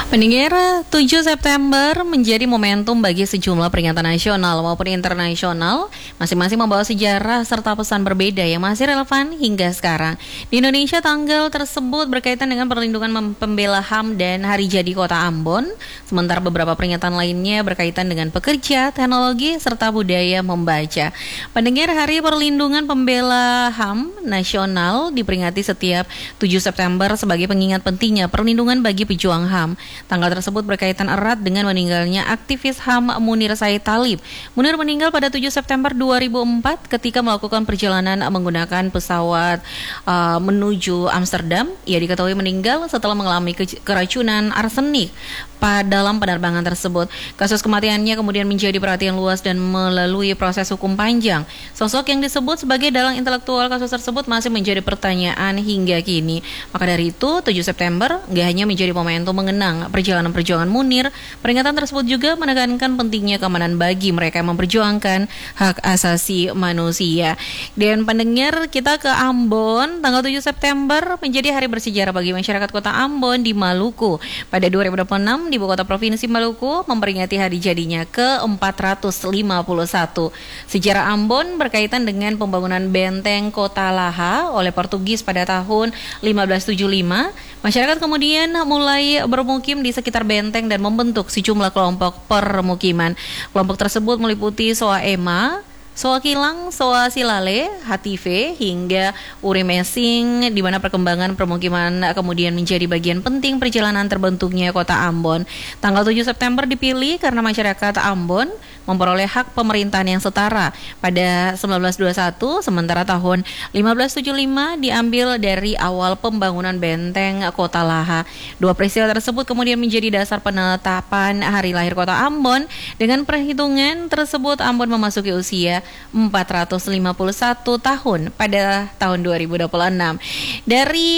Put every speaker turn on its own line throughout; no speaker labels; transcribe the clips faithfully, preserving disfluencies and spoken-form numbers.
Pendengar, tujuh September menjadi momentum bagi sejumlah peringatan nasional maupun internasional, masing-masing membawa sejarah serta pesan berbeda yang masih relevan hingga sekarang. Di Indonesia, tanggal tersebut berkaitan dengan perlindungan pembela H A M dan Hari Jadi Kota Ambon, sementara beberapa peringatan lainnya berkaitan dengan pekerja, teknologi, serta budaya membaca. Pendengar, Hari Perlindungan Pembela H A M Nasional diperingati setiap tujuh September sebagai pengingat pentingnya perlindungan bagi pejuang H A M. Tanggal tersebut berkaitan erat dengan meninggalnya aktivis H A M Munir Said Talib. Munir meninggal pada tujuh September dua ribu empat ketika melakukan perjalanan menggunakan pesawat uh, menuju Amsterdam. Ia diketahui meninggal setelah mengalami ke- keracunan arsenik pada dalam penerbangan tersebut. Kasus kematiannya kemudian menjadi perhatian luas dan melalui proses hukum panjang. Sosok yang disebut sebagai dalang intelektual kasus tersebut masih menjadi pertanyaan hingga kini. Maka dari itu, tujuh September nggak hanya menjadi momentum mengenang perjalanan perjuangan Munir, peringatan tersebut juga menekankan pentingnya keamanan bagi mereka yang memperjuangkan hak asasi manusia. Dan pendengar, kita ke Ambon, tanggal tujuh September menjadi hari bersejarah bagi masyarakat kota Ambon di Maluku. Pada dua ribu dua puluh enam, di Ibu Kota Provinsi Maluku memperingati hari jadinya ke empat ratus lima puluh satu. Sejarah Ambon berkaitan dengan pembangunan benteng Kota Laha oleh Portugis pada tahun lima belas tujuh puluh lima. Masyarakat kemudian mulai bermukim di sekitar benteng dan membentuk sejumlah kelompok permukiman. Kelompok tersebut meliputi Soa Ema, Soa Kilang, Soa Silale, Hative, hingga Uri Mesing, di mana perkembangan permukiman kemudian menjadi bagian penting perjalanan terbentuknya kota Ambon. Tanggal tujuh September dipilih karena masyarakat Ambon memperoleh hak pemerintahan yang setara pada seribu sembilan ratus dua puluh satu, sementara tahun lima belas tujuh puluh lima diambil dari awal pembangunan benteng Kota Laha. Dua peristiwa tersebut kemudian menjadi dasar penetapan hari lahir kota Ambon. Dengan perhitungan tersebut, Ambon memasuki usia empat ratus lima puluh satu tahun pada tahun dua ribu dua puluh enam. Dari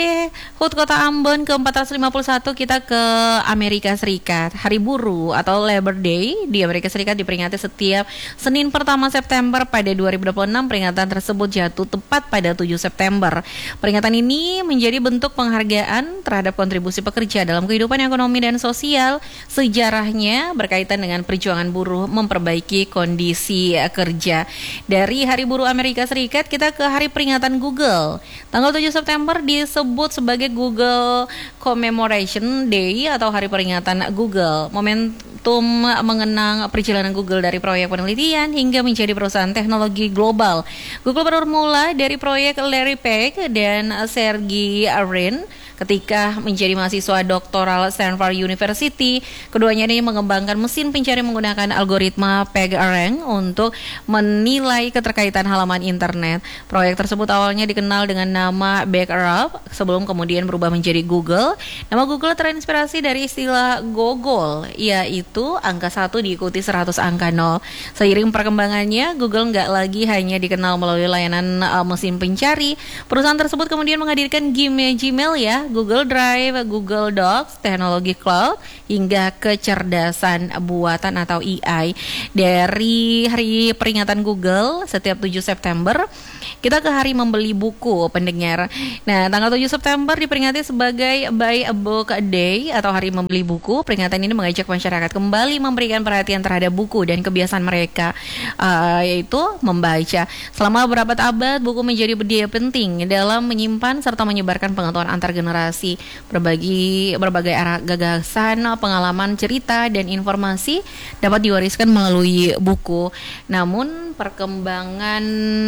H U T Kota Ambon ke empat ratus lima puluh satu, kita ke Amerika Serikat. Hari Buruh atau Labor Day di Amerika Serikat diperingati setiap Senin pertama September. Pada dua ribu dua puluh enam, peringatan tersebut jatuh tepat pada tujuh September. Peringatan ini menjadi bentuk penghargaan terhadap kontribusi pekerja dalam kehidupan ekonomi dan sosial. Sejarahnya berkaitan dengan perjuangan buruh memperbaiki kondisi kerja. Dari Hari Buruh Amerika Serikat, kita ke Hari Peringatan Google. Tanggal tujuh September disebut sebagai Google Commemoration Day atau Hari Peringatan Google. Momentum mengenang perjalanan Google dari proyek penelitian hingga menjadi perusahaan teknologi global. Google bermula dari proyek Larry Page dan Sergey Brin ketika menjadi mahasiswa doktoral Stanford University. Keduanya ini mengembangkan mesin pencari menggunakan algoritma PageRank untuk menilai keterkaitan halaman internet. Proyek tersebut awalnya dikenal dengan nama Backrub sebelum kemudian berubah menjadi Google. Nama Google terinspirasi dari istilah Gogol, yaitu angka satu diikuti seratus angka nol. Seiring perkembangannya, Google nggak lagi hanya dikenal melalui layanan uh, mesin pencari. Perusahaan tersebut kemudian menghadirkan Gmail, Gmail ya, Google Drive, Google Docs, teknologi cloud, hingga kecerdasan buatan atau A I. Dari hari peringatan Google setiap tujuh September, kita ke hari membeli buku, pendengar. Nah, tanggal tujuh September diperingati sebagai Buy a Book Day atau hari membeli buku. Peringatan ini mengajak masyarakat kembali memberikan perhatian terhadap buku dan kebiasaan mereka, uh, yaitu membaca. Selama berabad-abad, buku menjadi budaya penting dalam menyimpan serta menyebarkan pengetahuan antar generasi. Berbagi berbagai arah gagasan, pengalaman, cerita, dan informasi dapat diwariskan melalui buku. Namun perkembangan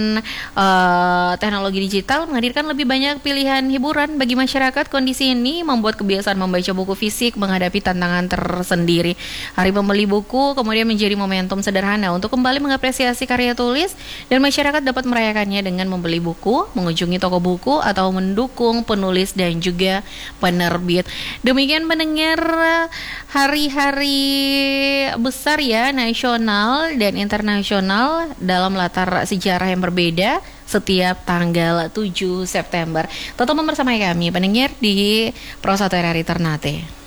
uh, teknologi digital menghadirkan lebih banyak pilihan hiburan bagi masyarakat. Kondisi ini membuat kebiasaan membaca buku fisik menghadapi tantangan tersendiri. Hari membeli buku kemudian menjadi momentum sederhana untuk kembali mengapresiasi karya tulis, dan masyarakat dapat merayakannya dengan membeli buku, mengunjungi toko buku, atau mendukung penulis dan juga penerbit. Demikian pendengar, hari-hari besar ya, nasional dan internasional dalam latar sejarah yang berbeda setiap tanggal tujuh September. Tetap bersama kami pendengar di Pro satu R R I Ternate.